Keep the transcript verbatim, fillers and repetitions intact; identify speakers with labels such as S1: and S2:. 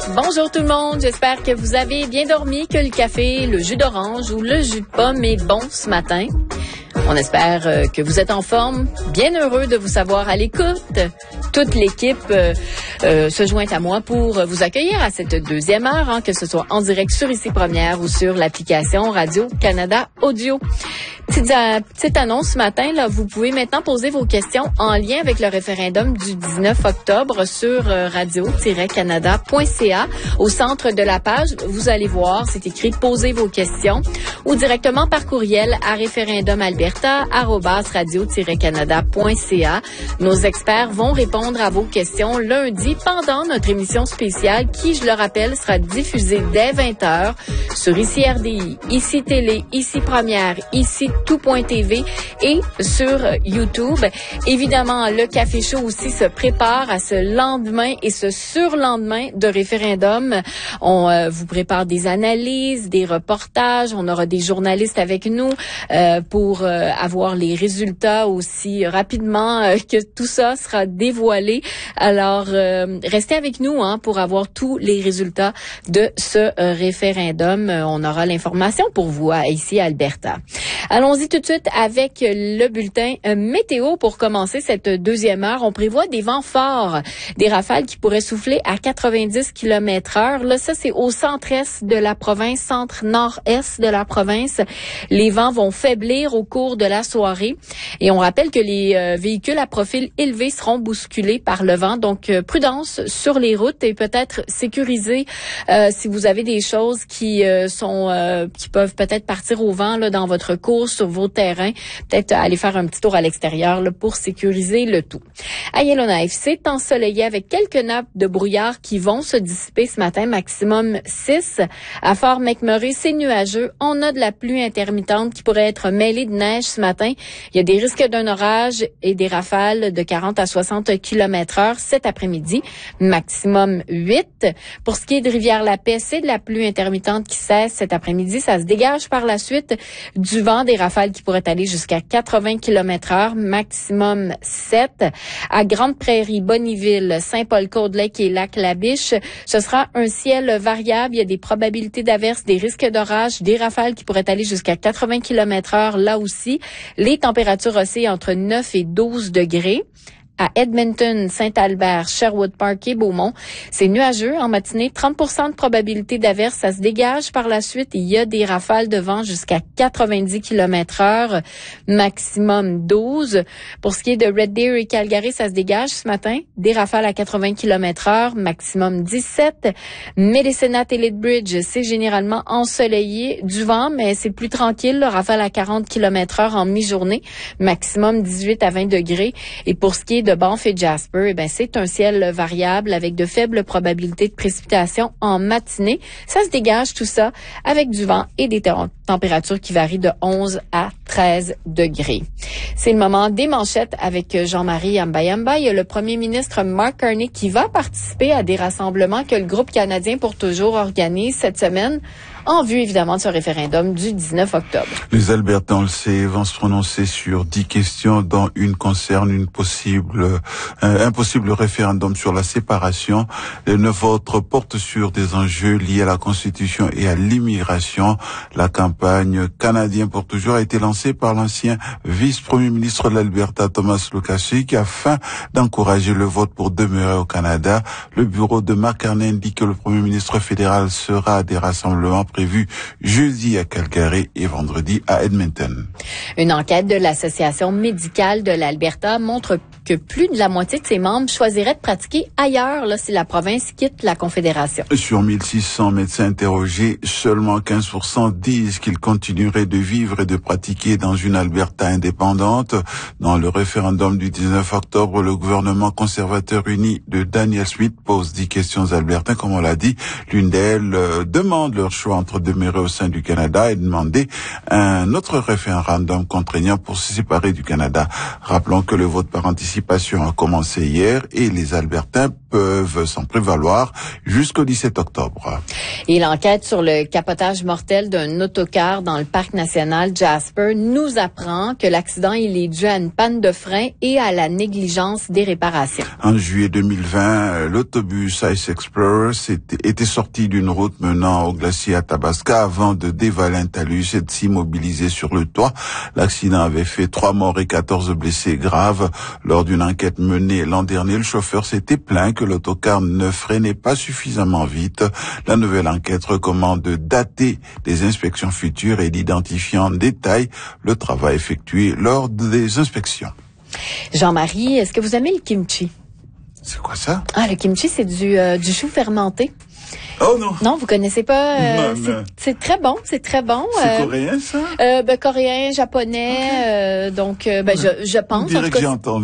S1: Bonjour tout le monde, j'espère que vous avez bien dormi, que le café, le jus d'orange ou le jus de pomme est bon ce matin. On espère euh, que vous êtes en forme, bien heureux de vous savoir à l'écoute. Toute l'équipe euh, euh, se joint à moi pour vous accueillir à cette deuxième heure, hein, que ce soit en direct sur Ici Première ou sur l'application Radio-Canada Audio. Petite, euh, petite annonce ce matin, là, vous pouvez maintenant poser vos questions en lien avec le référendum du dix-neuf octobre sur euh, radio tiret canada point c a. Au centre de la page, vous allez voir, c'est écrit « Posez vos questions » ou directement par courriel à référendumalberta arobase radio tiret canada point c a. Nos experts vont répondre à vos questions lundi pendant notre émission spéciale qui, je le rappelle, sera diffusée dès vingt heures sur Ici R D I, Ici Télé, Ici Première, Ici Tout point T V et sur YouTube. Évidemment, le Café Chaud aussi se prépare à ce lendemain et ce surlendemain de référendum. On euh, vous prépare des analyses, des reportages. On aura des journalistes avec nous euh, pour euh, avoir les résultats aussi rapidement euh, que tout ça sera dévoilé. Alors, euh, restez avec nous hein, pour avoir tous les résultats de ce euh, référendum. Euh, on aura l'information pour vous à, ici à Alberta. Allons-y tout de suite avec le bulletin euh, météo pour commencer cette deuxième heure. On prévoit des vents forts, des rafales qui pourraient souffler à quatre-vingt-dix kilomètres heure. Là, ça, c'est au centre-est de la province, centre-nord-est de la province. Les vents vont faiblir au cours de la soirée. Et on rappelle que les euh, véhicules à profil élevé seront bousculés par le vent. Donc, euh, prudence sur les routes et peut-être sécuriser euh, si vous avez des choses qui euh, sont euh, qui peuvent peut-être partir au vent là, dans votre course, sur vos terrains. Peut-être aller faire un petit tour à l'extérieur là, pour sécuriser le tout. À Yellowknife, c'est ensoleillé avec quelques nappes de brouillard qui vont se dissiper ce matin, maximum six. À Fort McMurray, c'est nuageux. On a de la pluie intermittente qui pourrait être mêlée de neige ce matin. Il y a des risques d'un orage et des rafales de quarante à soixante kilomètres heure cet après-midi, maximum huit. Pour ce qui est de Rivière-la-Paix, c'est de la pluie intermittente qui cesse cet après-midi. Ça se dégage par la suite du vent, des rafales qui pourraient aller jusqu'à quatre-vingts kilomètres heure, maximum sept. À Grande-Prairie, Bonnyville, Saint-Paul-Côte-Lake et Lac-La-Biche, ce sera un ciel variable. Il y a des probabilités d'averses, des risques d'orage, des rafales qui pourraient aller jusqu'à quatre-vingts kilomètres heure là aussi. Les températures oscillent entre neuf et douze degrés. À Edmonton, Saint-Albert, Sherwood Park et Beaumont, c'est nuageux en matinée, trente pour cent de probabilité d'averse, ça se dégage par la suite. Il y a des rafales de vent jusqu'à quatre-vingt-dix kilomètres heure, maximum douze. Pour ce qui est de Red Deer et Calgary, ça se dégage ce matin, des rafales à quatre-vingts kilomètres heure, maximum dix-sept. Medicine et Lethbridge, c'est généralement ensoleillé, du vent, mais c'est plus tranquille, le rafale à quarante kilomètres heure en mi-journée, maximum dix-huit à vingt degrés. Et pour ce qui est de Banff et Jasper, eh ben c'est un ciel variable avec de faibles probabilités de précipitations en matinée. Ça se dégage tout ça avec du vent et des te- températures qui varient de onze à treize degrés. C'est le moment des manchettes avec Jean-Marie Yamba-Yamba. Il y a le premier ministre Mark Carney qui va participer à des rassemblements que le groupe canadien pour toujours organise cette semaine en vue évidemment de ce référendum du dix-neuf octobre.
S2: Les Albertains, on le sait, vont se prononcer sur dix questions dont une concerne une possible, euh, un possible référendum sur la séparation. Les neuf autres portent sur des enjeux liés à la Constitution et à l'immigration. La campagne Canadien pour toujours a été lancée par l'ancien vice-premier ministre de l'Alberta, Thomas Lukaszuk, afin d'encourager le vote pour demeurer au Canada. Le bureau de Mark Carney indique que le premier ministre fédéral sera à des rassemblements prévu jeudi à Calgary et vendredi à Edmonton.
S1: Une enquête de l'Association médicale de l'Alberta montre que plus de la moitié de ses membres choisiraient de pratiquer ailleurs là, si la province quitte la Confédération.
S2: Sur mille six cents médecins interrogés, seulement quinze pour cent disent qu'ils continueraient de vivre et de pratiquer dans une Alberta indépendante. Dans le référendum du dix-neuf octobre, le gouvernement conservateur uni de Daniel Smith pose dix questions aux Albertains, comme on l'a dit. L'une d'elles euh, demande leur choix entre demeurer au sein du Canada et demander un autre référendum contraignant pour se séparer du Canada. Rappelons que le vote par anticipation a commencé hier et les Albertains peuvent s'en prévaloir jusqu'au dix-sept octobre.
S1: Et l'enquête sur le capotage mortel d'un autocar dans le parc national Jasper nous apprend que l'accident il est dû à une panne de frein et à la négligence des réparations.
S2: En juillet deux mille vingt, l'autobus Ice Explorer était sorti d'une route menant au glacier Athabasca avant de dévaler un talus et de s'immobiliser sur le toit. L'accident avait fait trois morts et quatorze blessés graves. Lors d'une enquête menée l'an dernier, le chauffeur s'était plaint que l'autocar ne freinait pas suffisamment vite. La nouvelle enquête recommande de dater des inspections futures et d'identifier en détail le travail effectué lors des inspections.
S1: Jean-Marie, est-ce que vous aimez le kimchi?
S2: C'est quoi ça?
S1: Ah, le kimchi, c'est du, euh, du chou fermenté.
S2: Oh non.
S1: Non, vous connaissez pas. Euh,
S2: non, non.
S1: C'est très bon, c'est très bon.
S2: C'est
S1: euh,
S2: coréen ça?
S1: Euh, ben, coréen, japonais, okay. euh, donc euh, ben, okay. je, je pense.
S2: On dirait
S1: en tout
S2: que
S1: cas,
S2: j'ai entendu.